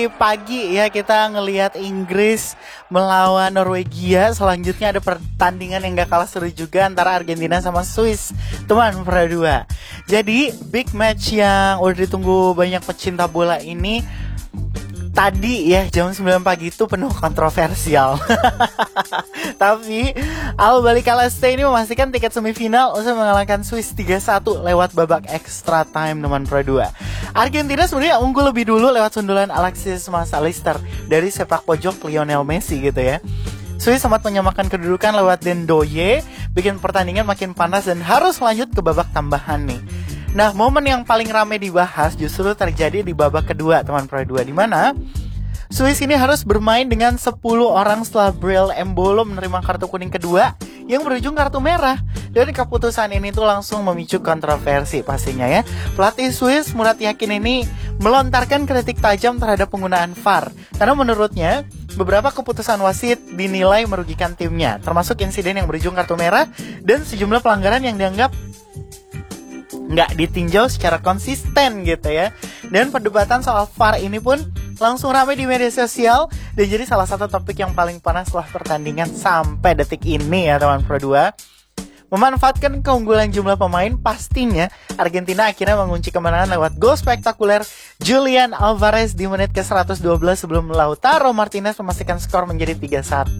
Pagi ya kita ngelihat Inggris melawan Norwegia. Selanjutnya ada pertandingan yang gak kalah seru juga antara Argentina sama Swiss, teman Pro 2. Jadi big match yang udah ditunggu banyak pecinta bola ini tadi ya jam 9 pagi itu penuh kontroversial. Tapi Al Balikalaste ini memastikan tiket semifinal usai mengalahkan Swiss 3-1 lewat babak extra time, teman Pro 2. Argentina sebenarnya unggul lebih dulu lewat sundulan Alexis McAllister dari sepak pojok Lionel Messi gitu ya. Swiss sempat menyamakan kedudukan lewat Dendoye, bikin pertandingan makin panas dan harus lanjut ke babak tambahan nih. Nah, momen yang paling ramai dibahas justru terjadi di babak kedua, teman Pro 2, di mana Swiss ini harus bermain dengan 10 orang setelah Breel Embolo menerima kartu kuning kedua yang berujung kartu merah. Dan keputusan ini tuh langsung memicu kontroversi pastinya ya. Pelatih Swiss Murat Yakin ini melontarkan kritik tajam terhadap penggunaan VAR karena menurutnya beberapa keputusan wasit dinilai merugikan timnya, termasuk insiden yang berujung kartu merah dan sejumlah pelanggaran yang dianggap nggak ditinjau secara konsisten gitu ya. Dan perdebatan soal VAR ini pun langsung ramai di media sosial dan jadi salah satu topik yang paling panas setelah pertandingan sampai detik ini ya, teman Pro 2. Memanfaatkan keunggulan jumlah pemain, pastinya Argentina akhirnya mengunci kemenangan lewat gol spektakuler Julian Alvarez di menit ke-112 sebelum Lautaro Martinez memastikan skor menjadi 3-1.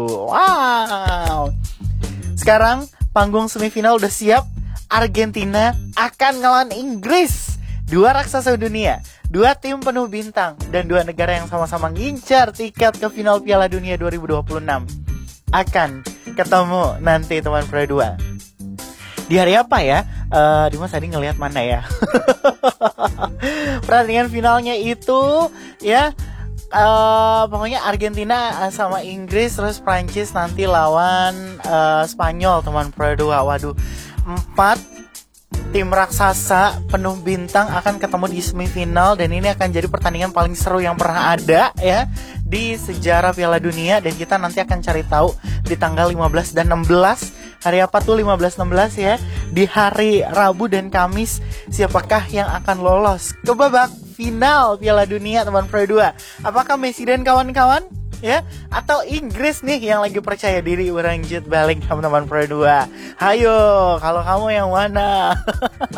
Wow. Sekarang panggung semifinal udah siap. Argentina akan ngelawan Inggris, dua raksasa dunia, dua tim penuh bintang, dan dua negara yang sama-sama ngincar tiket ke final Piala Dunia 2026. Akan ketemu nanti, teman Pro 2. Di hari apa ya? Dimas tadi ngelihat mana ya? Pertandingan finalnya itu ya, pokoknya Argentina sama Inggris, terus Prancis nanti lawan Spanyol, teman Pro 2. Waduh, 4 tim raksasa penuh bintang akan ketemu di semifinal, dan ini akan jadi pertandingan paling seru yang pernah ada ya di sejarah Piala Dunia. Dan kita nanti akan cari tahu di tanggal 15 dan 16. Hari apa tuh 15-16 ya? Di hari Rabu dan Kamis, siapakah yang akan lolos ke babak final Piala Dunia, teman Pro 2? Apakah Messi dan kawan-kawan ya, atau Inggris nih yang lagi percaya diri berlanjut balik, teman-teman Pro 2? Hayo, kalau kamu yang mana?